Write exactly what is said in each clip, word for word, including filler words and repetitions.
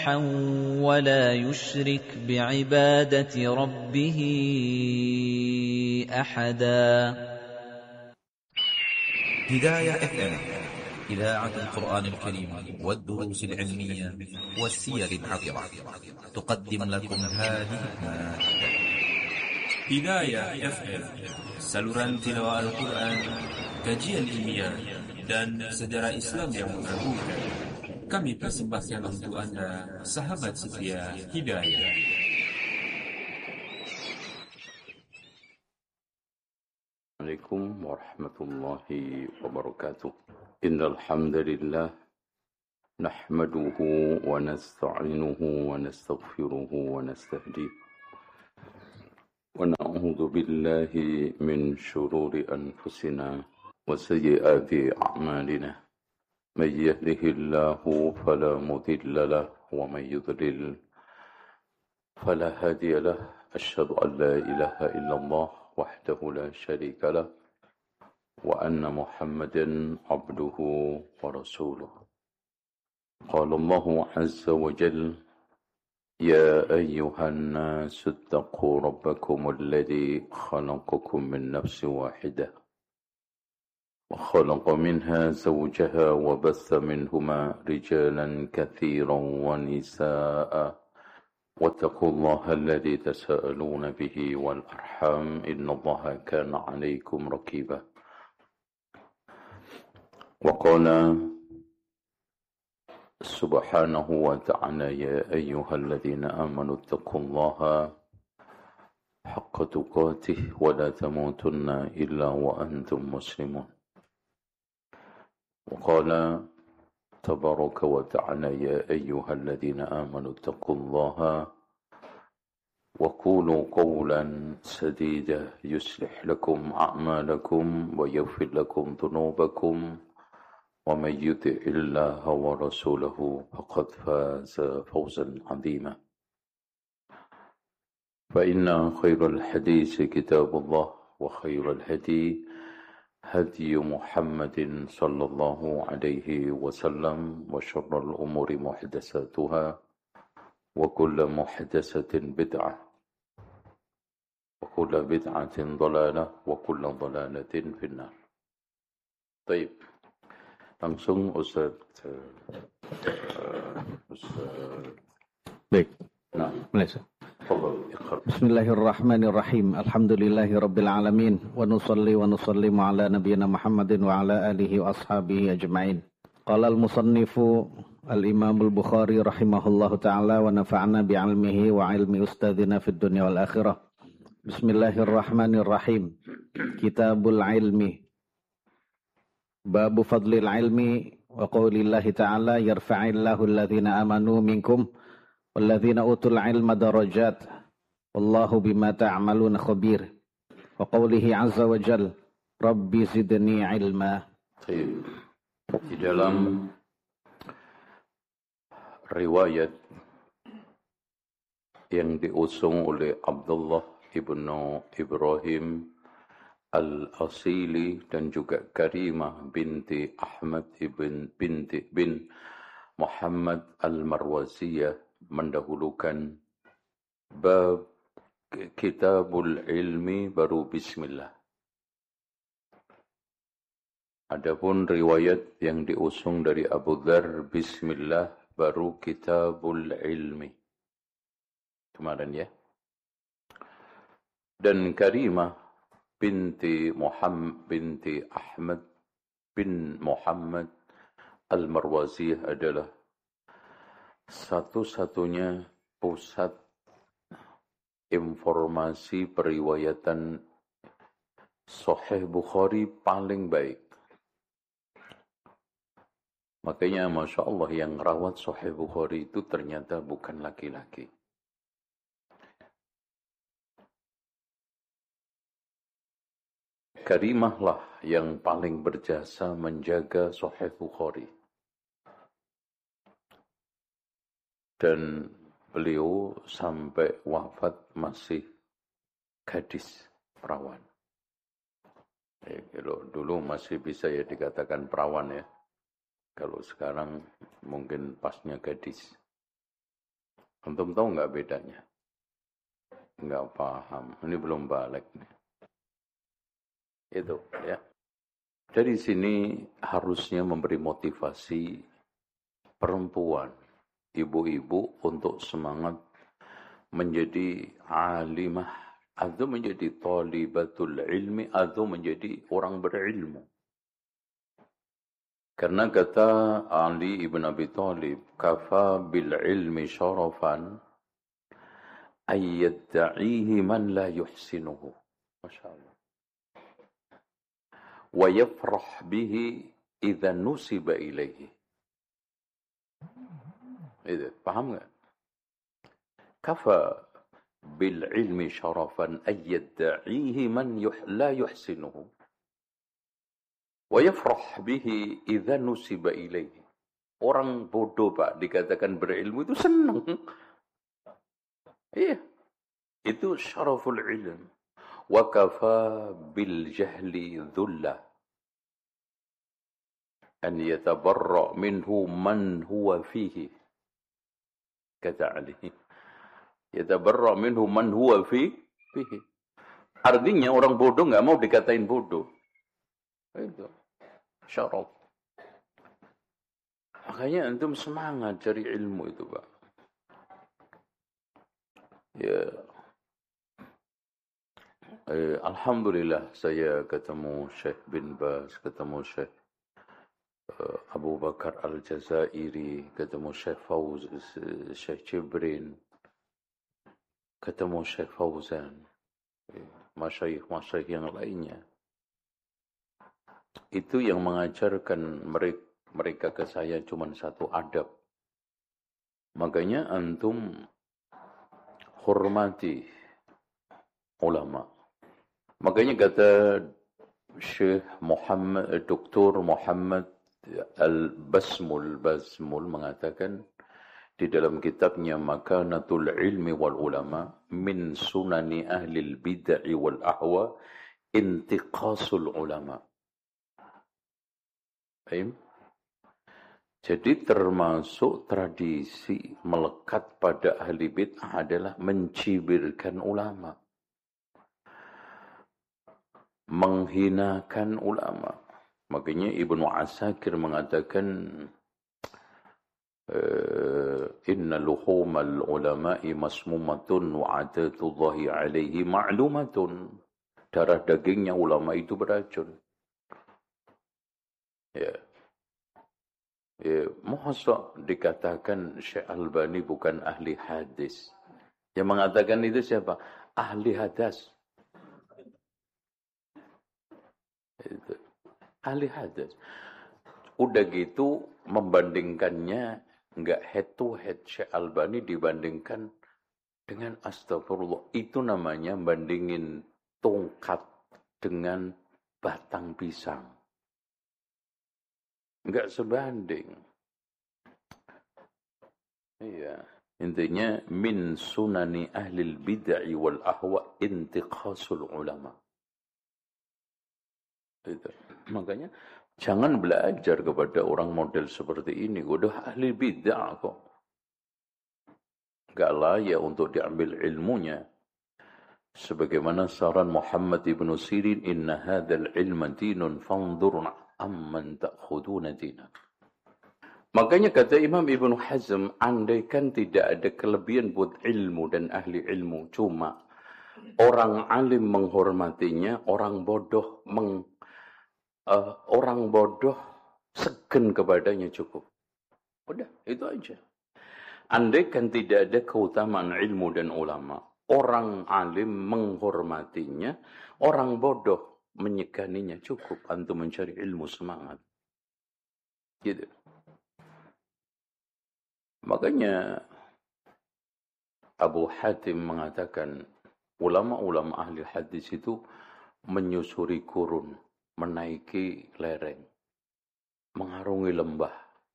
ولا يشرك بعبادة ربه أحدا. هداية إف إم، إذاعة القرآن الكريم والدروس العلمية والسير العطرة، تقدم لكم هذه المادة. هداية إف إم, saluran tilawah Al-Quran, kajian ilmiah, dan sejarah Islam yang mengagumkan. Kami persembahkan untuk Anda, sahabat setia Hidayah. Assalamualaikum warahmatullahi wabarakatuh. Innal hamdalillah nahmaduhu wa nasta'inuhu wa nastaghfiruhu wa nastahdiih. Wa na'udzu billahi min shururi anfusina wa sayyiati a'malina. May yahdihillahu fala mudilla lahu wa may yudlil fala hadiya lahu. Asyhadu an la ilaha illallah wahdahu la syarika lah wa anna Muhammadan abduhu wa rasuluh. Qala Allahu azza wa jalla ya ayyuhan nasu ittaqu rabbakum alladhi khalaqakum min nafsin wahidah wa khalaqa minha zawjaha wa batha minhuma rijalan katsiran wa nisaa'a واتقوا الله الذي تساءلون به والأرحام إن الله كان عليكم رقيبا. وقال سبحانه وتعالى يا أيها الذين آمنوا اتقوا الله حق تقاته ولا تموتن إلا وأنتم مسلمون. وقال تبارك وتعالى يا أيها الذين آمنوا اتقوا الله وقولوا قولا سديدا يصلح لكم أعمالكم ويغفر لكم ذنوبكم ومن يطع الله ورسوله فقد فاز فوزا عظيما. فإن خير الحديث كتاب الله وخير الهدي هدي محمد صلى الله عليه وسلم وشر الأمور محدثاتها وكل محدثة بدعة وكل بدعة ضلالة وكل ضلالة في النار. طيب, langsung Ustaz uh, Ustaz Baik. Nah, mulai. Bismillahirrahmanirrahim. Alhamdulillahi rabbil alamin. Wa nusalli wa nusallimu ala nabiyyina Muhammadin wa ala alihi wa ashabihi ajma'in. Qala al-musannifu al-imam al-Bukhari rahimahullahu ta'ala wa nafa'na bi'ilmihi wa ilmi ustadzina fid dunya wal akhirah. Bismillahirrahmanirrahim. Kitabul ilmi. Babu fadlil ilmi wa qawlillahi ta'ala yarfa'illahu alladhina amanu minkum walladzina utul ilma darajat wallahu bima ta'maluna khabir. Wa qawlihi azza wa jal rabbi zidni ilma. Di dalam riwayat yang diusung oleh Abdullah ibnu Ibrahim Al-Asili dan juga Karimah binti Ahmad ibn binti bin Muhammad Al-Marwaziyah mendahulukan bab kitabul ilmi baru bismillah. Adapun riwayat yang diusung dari Abu Dzar bismillah baru kitabul ilmi. Kemarin ya. Dan Karimah binti Muhammad binti Ahmad bin Muhammad Al-Marwaziyah adalah satu-satunya pusat informasi periwayatan Sahih Bukhari paling baik. Makanya Masya Allah yang rawat Sahih Bukhari itu ternyata bukan laki-laki. Karimahlah yang paling berjasa menjaga Sahih Bukhari. Dan beliau sampai wafat masih gadis perawan. Eh, kalau dulu masih bisa ya dikatakan perawan ya. Kalau sekarang mungkin pasnya gadis. Antum tahu nggak bedanya? Nggak paham. Ini belum balik nih. Itu ya. Dari sini harusnya memberi motivasi perempuan, ibu-ibu untuk semangat menjadi alimah atau menjadi thalibatul ilmi atau menjadi orang berilmu. Karena kata Ali ibn Abi Thalib, kafa bil ilmi syarafan ayyadda'ihi man la yuhsinuhu. Masya Allah. Wa yafrah bihi idza nusiba ilaihi. Itu, paham nggak? Kafa bil ilmi syarafan ayyadda'ihi man yuh, la yuhsinuhu. Wa yafrah bihi idza nusiba ilaihi. Orang bodoh, Pak, dikatakan berilmu itu senang. Iya. Itu syaraful ilm. Wa kafa bil jahli dhulla. An yatabarra minhu man huwa fihi. Kata Ali. Yatabarra minhu man huwa fi, fihi. Artinya orang bodoh enggak mau dikatain bodoh. Itu syaraf. Makanya antum semangat cari ilmu itu, Pak. Ya. Eh, Alhamdulillah saya ketemu Syekh bin Baz, ketemu Syekh uh, Abu Bakar Al-Jazairi, ketemu Syekh Fauz, Syekh Jibrin, ketemu Syekh Fauzan, masyayikh-masyayikh yang lainnya. Itu yang mengajarkan mereka, mereka ke saya cuma satu adab. Makanya antum hormati ulama. Makanya kata Syekh Muhammad, Doktor Muhammad Al-Basmul Basmul mengatakan di dalam kitabnya Makanatul Ilmi wal Ulama min sunani ahli al-bid'ah wal ahwa intiqasul ulama. Baik. Jadi termasuk tradisi melekat pada ahli bid'ah adalah mencibirkan ulama. Menghinakan ulama. Makanya Ibnu Asakir mengatakan inna luhumal ulama'i masmumatun wa adatullahi alaihi ma'lumatun. Darah dagingnya ulama itu beracun. Ya. Ya, masa dikatakan Syekh Albani bukan ahli hadis. Yang mengatakan itu siapa? Ahli hadas. Itu. Ahli hadas. Udah gitu membandingkannya enggak head to head Syekh Albani dibandingkan dengan astagfirullah. Itu namanya bandingin tongkat dengan batang pisang. Enggak sebanding. Iya. Intinya min sunani ahlil bid'ah wal ahwa intiqasul ulama. Itu. Makanya jangan belajar kepada orang model seperti ini. Udah ahli bid'ah kok. Enggak layak untuk diambil ilmunya. Sebagaimana saran Muhammad ibn Sirin, inna hadzal ilma dinun fanzurna amman ta'khuduna dinak. Makanya kata Imam Ibn Hazm, andaikan tidak ada kelebihan buat ilmu dan ahli ilmu, cuma orang alim menghormatinya, orang bodoh meng, uh, orang bodoh segen kepadanya cukup. Udah, itu aja. Andaikan tidak ada keutamaan ilmu dan ulama, orang alim menghormatinya, orang bodoh menyeganinya, cukup antum mencari ilmu semangat. Gitu. Makanya Abu Hatim mengatakan ulama-ulama ahli hadis itu menyusuri gurun, menaiki lereng, mengarungi lembah,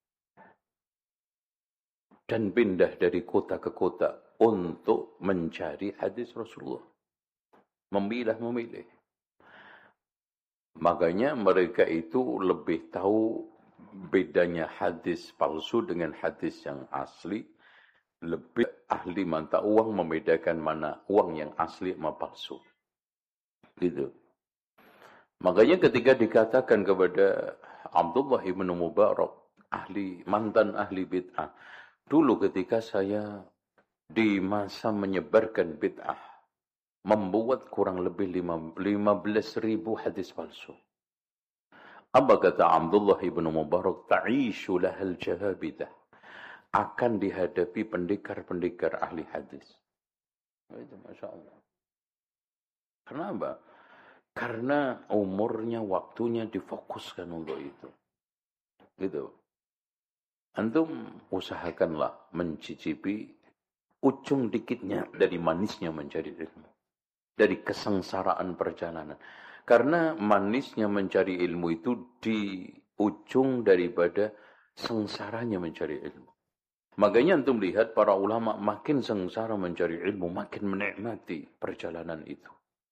dan pindah dari kota ke kota untuk mencari hadis Rasulullah. Memilah-memilih. Makanya mereka itu lebih tahu bedanya hadis palsu dengan hadis yang asli lebih ahli mata uang membedakan mana uang yang asli sama palsu. Gitu. Makanya ketika dikatakan kepada Abdullah ibn Mubarak, ahli mantan ahli bid'ah, dulu ketika saya di masa menyebarkan bid'ah, membuat kurang lebih lima belas ribu hadis palsu. Apa kata Abdullah ibn Mubarak? Ta'ishu lahal jahabidah. Akan dihadapi pendekar-pendekar ahli hadis. Itu Masya Allah. Kenapa? Karena umurnya, waktunya difokuskan untuk itu. Gitu. Antum usahakanlah mencicipi ujung dikitnya dari manisnya mencari ilmu. Dari kesengsaraan perjalanan. Karena manisnya mencari ilmu itu di ujung daripada sengsaranya mencari ilmu. Makanya antum lihat para ulama makin sengsara mencari ilmu, makin menikmati perjalanan itu.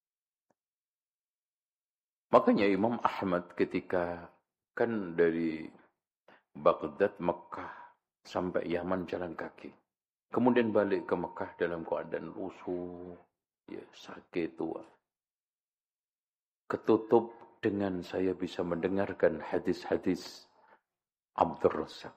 Makanya Imam Ahmad ketika kan dari Baghdad, Mekah sampai Yaman jalan kaki. Kemudian balik ke Mekah dalam keadaan lusuh, ya, sakit tua. Ketutup dengan saya bisa mendengarkan hadis-hadis Abdul Razak.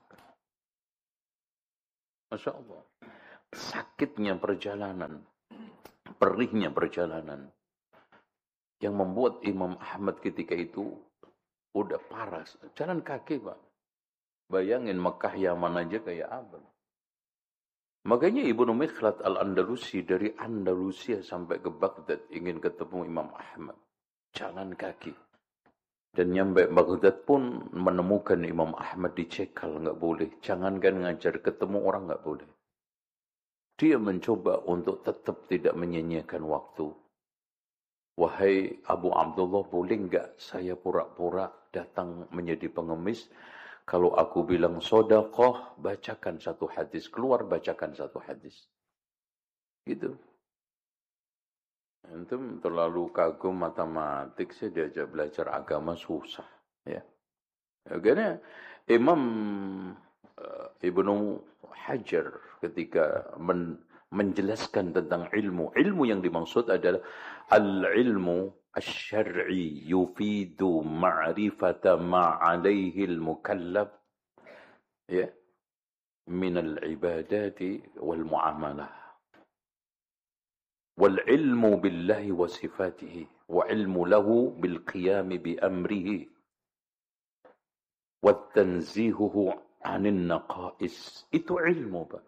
Masya Allah. Sakitnya perjalanan, perihnya perjalanan, yang membuat Imam Ahmad ketika itu udah parah. Jalan kaki, Pak. Bayangin Mekah Yaman aja kayak apa. Makanya Ibnu Mikhlad Al-Andalusi dari Andalusia sampai ke Baghdad ingin ketemu Imam Ahmad. Jalan kaki. Dan nyampe Baghdad pun menemukan Imam Ahmad dicekal, nggak boleh. Jangankan ngajar, ketemu orang nggak boleh. Dia mencoba untuk tetap tidak menyanyiakan waktu. Wahai Abu Abdullah, boleh nggak saya pura-pura datang menjadi pengemis? Kalau aku bilang sedekah, bacakan satu hadis. Keluar, bacakan satu hadis. Gitu. Antum terlalu kagum matematik sih, diajak belajar agama susah. Ya. Karena Imam uh, Ibnu Hajar ketika men, menjelaskan tentang ilmu. Ilmu yang dimaksud adalah al-ilmu asy-syar'i yufidu ma'rifata ma 'alaihi al-mukallaf ya min al-ibadati wal muamalah. Wal ilmu billahi wa sifatihi wa ilmu lahu bil qiyam bi amrihi wa tanzihuhu 'anil naqais. Itu ilmu, Pak.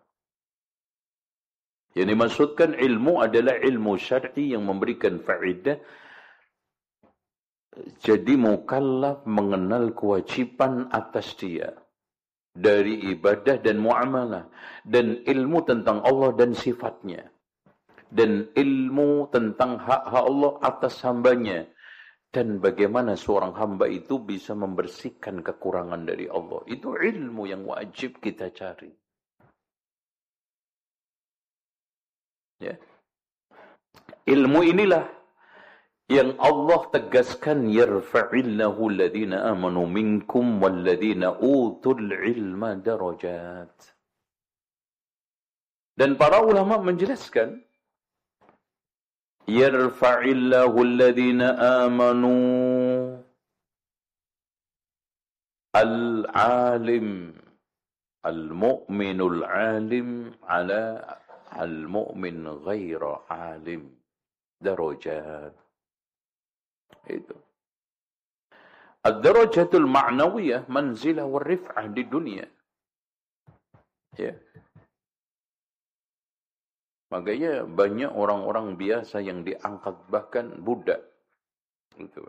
Yang dimaksudkan ilmu adalah ilmu syar'i yang memberikan faedah. Jadi mukallaf mengenal kewajiban atas dia dari ibadah dan muamalah, dan ilmu tentang Allah dan sifatnya, dan ilmu tentang hak-hak Allah atas hambanya, dan bagaimana seorang hamba itu bisa membersihkan kekurangan dari Allah. Itu ilmu yang wajib kita cari. Ya. Ilmu inilah yang Allah tegaskan, yarfa'illahu alladhina amanu minkum walladhina utul ilma darajat. Dan para ulama menjelaskan, yarfa'illahu alladhina amanu al-alim al-mu'minul alim ala al-mu'min ghaira alim darajat. Itu. Ad-darajatul ma'nawiyah manzilah wa rif'ah di dunia. Ya. Makanya banyak orang-orang biasa yang diangkat bahkan budak. Gitu.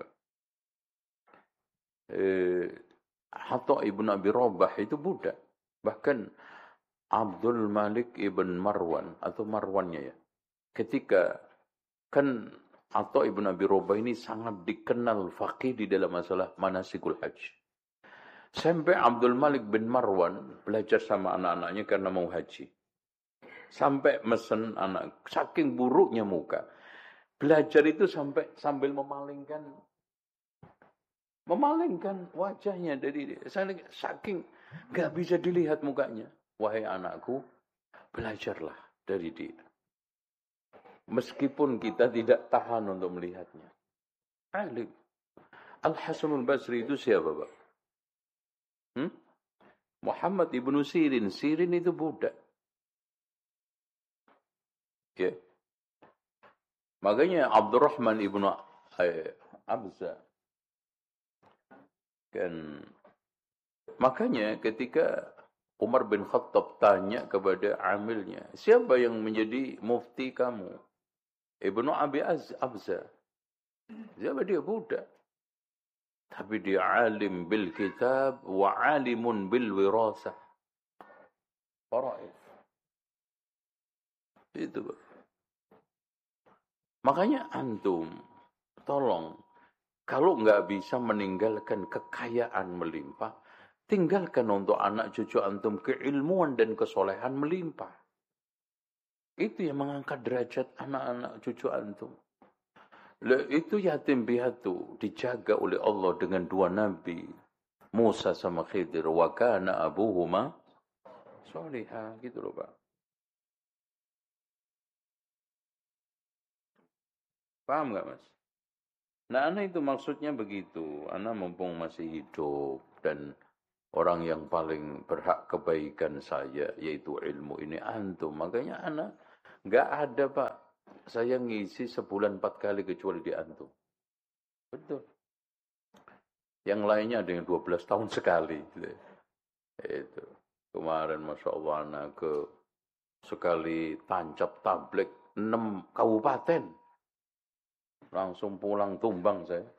Eh, Hatta ibn Abi Rabah itu budak. Bahkan Abdul Malik ibn Marwan atau Marwannya ya. Ketika kan Atha ibn Abi Rabah ini sangat dikenal faqih di dalam masalah manasikul haji. Sampai Abdul Malik bin Marwan belajar sama anak-anaknya karena mau haji. Sampai mesen anak, saking buruknya muka. Belajar itu sampai sambil memalingkan memalingkan wajahnya dari saking gak bisa dilihat mukanya. Wahai anakku, Belajarlah dari dia. Meskipun kita tidak tahan untuk melihatnya. Alim. Al-Hasanul Basri itu siapa, Pak? Hmm? Muhammad ibnu Sirin. Sirin itu budak. Ya. Makanya Abdurrahman ibnu eh, Abza. Kan, makanya ketika Umar bin Khattab tanya kepada amilnya, siapa yang menjadi mufti kamu? Ibnu Abi Abza. Siapa dia? Budak. Tapi dia alim bil kitab wa alimun bil wirasah. Faraid. Itu. Makanya antum, tolong, kalau nggak bisa meninggalkan kekayaan melimpah, tinggalkan untuk anak cucu antum keilmuan dan kesolehan melimpah. Itu yang mengangkat derajat anak-anak cucu antum. Itu yatim piatu dijaga oleh Allah dengan dua nabi, Musa sama Khidir. Wa kana abuhuma sholihah, gitu loh, Pak. Paham nggak, Mas? Nah, anak itu maksudnya begitu. Anak mumpung masih hidup dan orang yang paling berhak kebaikan saya yaitu ilmu ini antum. Makanya anak nggak ada, Pak. Saya ngisi sebulan empat kali kecuali di antum. Betul. Yang lainnya ada yang dua belas tahun sekali. Itu. Kemarin Masya Allah anak ke sekali tancap tablik enam kabupaten. Langsung pulang tumbang saya.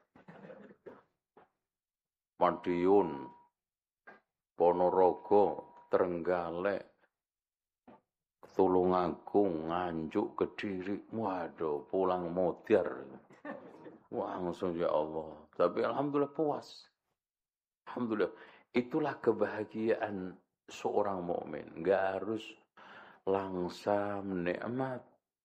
Madiun, Ponorogo, Trenggalek, Tulungagung, Nganjuk, Kediri. Waduh, pulang Modiar. Langsung ya Allah. Tapi alhamdulillah puas. Alhamdulillah. Itulah kebahagiaan seorang mukmin. Enggak harus langsam nikmat.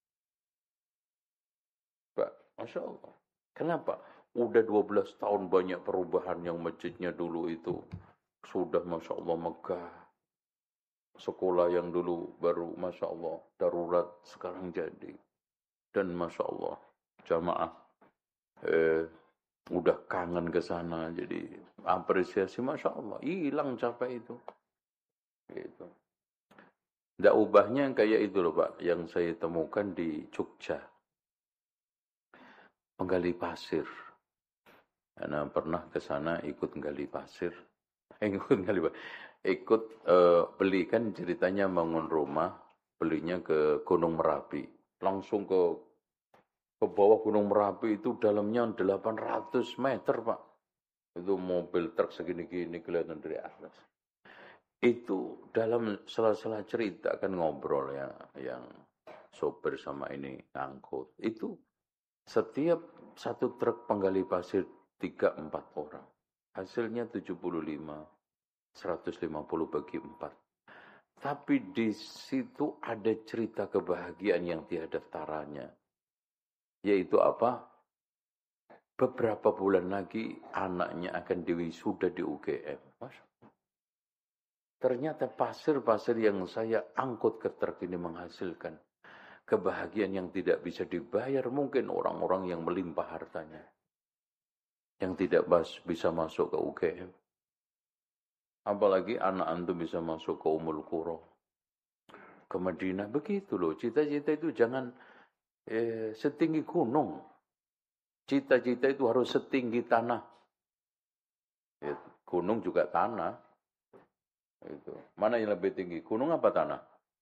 Pak, Masya Allah. Kenapa? Udah dua belas tahun banyak perubahan yang masjidnya dulu itu. Sudah Masya Allah megah. Sekolah yang dulu baru Masya Allah darurat sekarang jadi. Dan Masya Allah jamaah eh, udah kangen ke sana. Jadi apresiasi Masya Allah. Hilang capek itu. Gitu. Nggak ubahnya kayak itu loh Pak. Yang saya temukan di Jogja. Penggali pasir. Karena pernah ke sana ikut menggali pasir. Eh, ikut menggali pasir. Ikut uh, beli kan ceritanya bangun rumah. Belinya ke Gunung Merapi. Langsung ke ke bawah Gunung Merapi itu dalamnya delapan ratus meter, Pak. Itu mobil truk segini-gini kelihatan dari atas. Itu dalam sela-sela cerita kan ngobrol ya. Yang sopir sama ini ngangkut. Itu setiap satu truk penggali pasir tiga empat orang. Hasilnya tujuh puluh lima, seratus lima puluh bagi empat. Tapi di situ ada cerita kebahagiaan yang tiada taranya. Yaitu apa? Beberapa bulan lagi anaknya akan diwisuda di U G M. Masya Allah. Ternyata pasir-pasir yang saya angkut ke truk ini menghasilkan kebahagiaan yang tidak bisa dibayar mungkin orang-orang yang melimpah hartanya. Yang tidak bisa masuk ke U G M. Apalagi anak antum bisa masuk ke Ummul Qura. Ke Madinah. Begitu loh. Cita-cita itu jangan eh, setinggi gunung. Cita-cita itu harus setinggi tanah. Ya, gunung juga tanah. Itu. Mana yang lebih tinggi? Gunung apa tanah?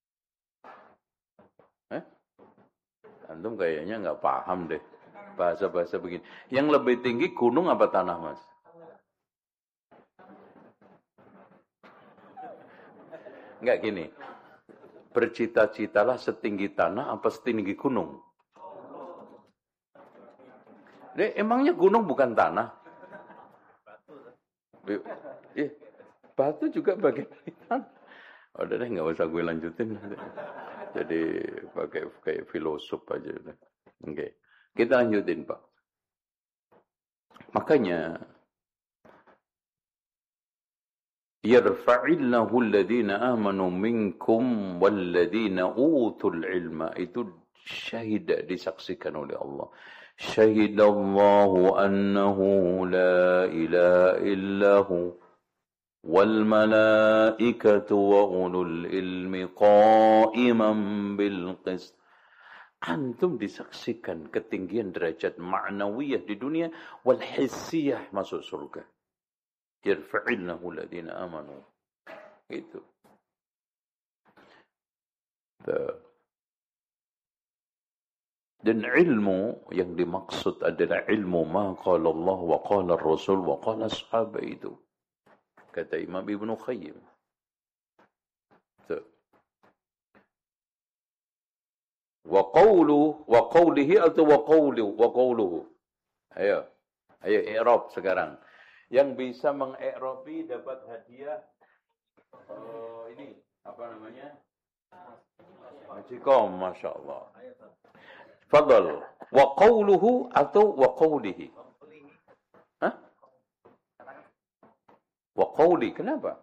Eh? Antum kayaknya nggak paham deh bahasa-bahasa begini. Yang lebih tinggi gunung apa tanah, Mas? Nggak gini. Bercita-citalah setinggi tanah apa setinggi gunung? Deh, emangnya gunung bukan tanah? Eh, batu juga bagian tanah. Udah deh, nggak usah gue lanjutin. Jadi pakai kayak filosof aja. Oke, okay. Kita lanjutin Pak. Makanya Yarfa'illahu alladhina amanu minkum walladhina utul ilma. Itu syahid, disaksikan oleh Allah. Syahidallahu annahu la ilaha illahu wal malaikatu wa ulul ilmi qa'iman bil qist. Antum disaksikan ketinggian derajat ma'nawiyah di dunia, wal hissiyah masuk surga. Yarfa'illahu alladhina amanu. Itu. Dan ilmu yang dimaksud adalah ilmu ma qala Allah wa qala Rasul wa qala sahabat itu. Kata Imam Ibn Qayyim. Wa qawlu wa qawlihi atau wa qawlu wa qawluhu. Ayo. Ayo i'rab sekarang. Yang bisa mengi'rabi dapat hadiah uh, ini apa namanya? Majikom, Masya Allah. Fadal. Wa qawluhu atau wa qawlihi? Hah? Wa qawli, kenapa?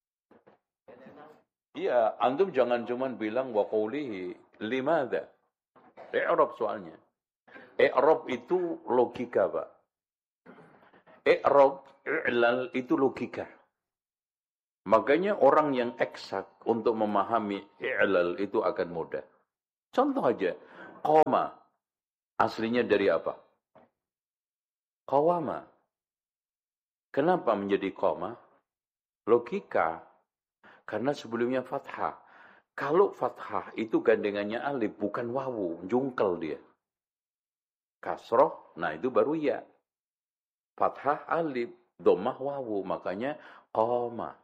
Iya, antum jangan cuman bilang wa qawlihi. Limadha? I'rab soalnya. I'rab itu logika, Pak. I'rab, i'lal itu logika. Makanya orang yang eksak untuk memahami i'lal itu akan mudah. Contoh aja, qoma. Aslinya dari apa? Qawama. Kenapa menjadi qoma? Logika. Karena sebelumnya fathah. Kalau fathah itu gandengannya alif, bukan wawu, jungkel dia. Kasroh, nah itu baru ya. Fathah alif, dhammah wawu, makanya qoma.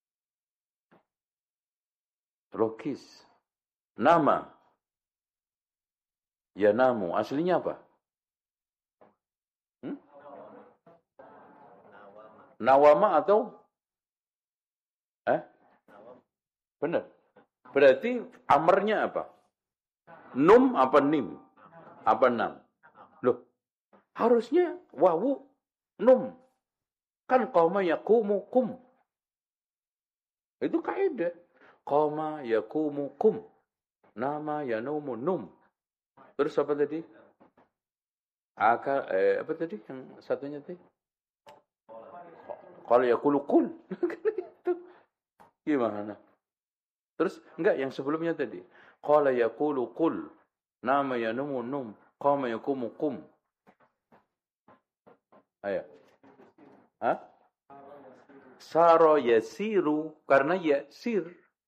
Logis. Nama. Ya namu, aslinya apa? Hmm? Nawama atau? Eh? Benar. Berarti amarnya apa? Num apa nim? Apa nam? Loh, harusnya wawu num. Kan qama yaqumu kum. Itu kaidah. Qama yaqumu kum. Nama yanumu num. Terus apa tadi? Akal eh, apa tadi yang satunya tadi? Qala yaqulu qul. Gimana? Terus enggak yang sebelumnya tadi. Qala yaqulu qul. Nama yanumu num. Qama yaqumu qum. Ayo. Hah? Saro yasiru karena yasir.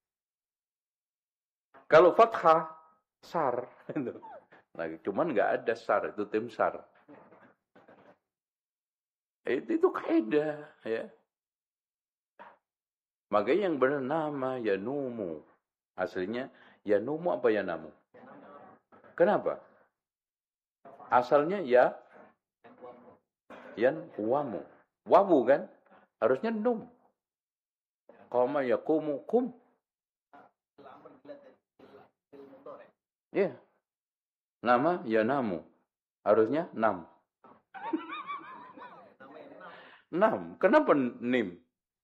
Kalau fathah sar. Nah, cuman enggak ada sar, itu tim sar. Itu itu kaidah ya. Makanya yang benar nama yanumu. Aslinya yanumu apa yanamu? Kenapa? Asalnya ya yan wamu. Wawu kan? Harusnya num. Qama yaqumu kum. Ya. Yeah. Nama yanamu. Harusnya nam. Nam. Kenapa nim?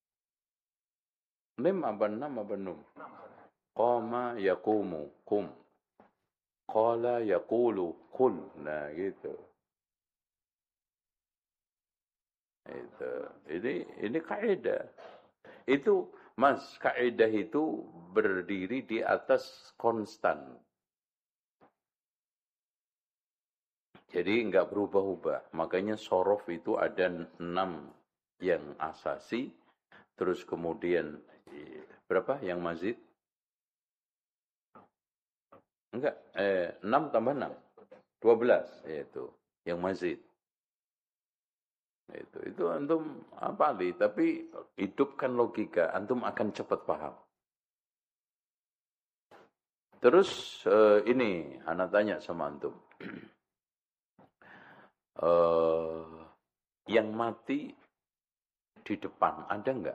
Nim apa nam apa num? Qama yaqumu kum. Qala yaqulu qul. Nah gitu. Itu. Ini ini kaidah. Itu Mas, kaidah itu berdiri di atas konstan. Jadi enggak berubah-ubah. Makanya sorof itu ada enam yang asasi. Terus kemudian berapa yang mazid? Enggak, eh, enam tambah enam. dua belas yaitu yang mazid. Itu itu antum apa li? Tapi hidupkan logika, antum akan cepat paham. Terus eh, ini anak tanya sama antum. eh, yang mati di depan ada enggak?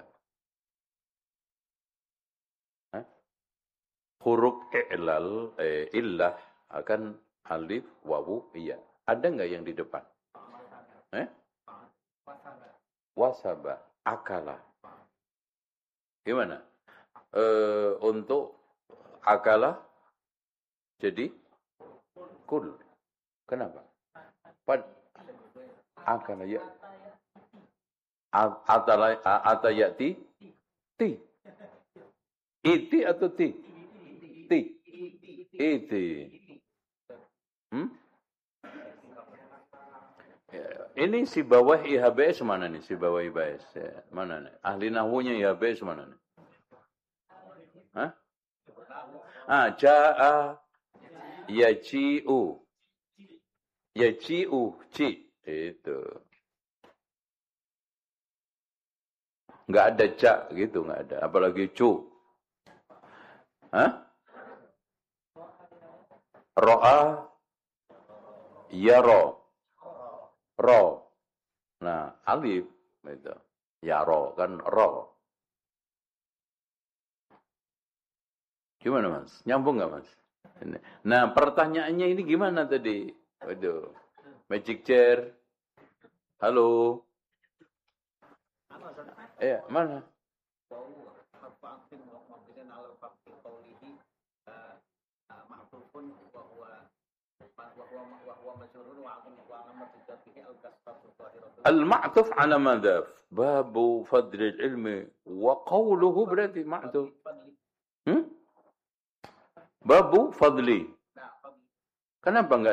Hah? Huruf i'lal eh, illah akan alif wawu iya. Ada enggak yang di depan? Eh? Wasaba, akala. Gimana? E, untuk akala jadi kul. Kenapa? Pad akala ya. Atala atayati ti. Iti atau ti? Ti. Iti. Hmm? Ya, ini si bawah I H B S mana nih? Si bawah I H B S ya, mana nih? Ahli nahwunya I H B S mana nih? Hah? Ah, jaa yaciu. Yaciu, ci. Itu. Enggak ada ca gitu, enggak ada. Apalagi cu. Hah? Ro'a yaro. Ro. Nah, alif itu. Yaro kan ro. Gimana Mas? Nyambung enggak Mas? Nah, pertanyaannya ini gimana tadi? Waduh. Magic chair. Halo. Eh, mana? Al-ma'tuf ala madhaf. Babu fadlil ilmi. Wa qawluhu berarti ma'tuf. Hmm? Babu fadli. Kenapa enggak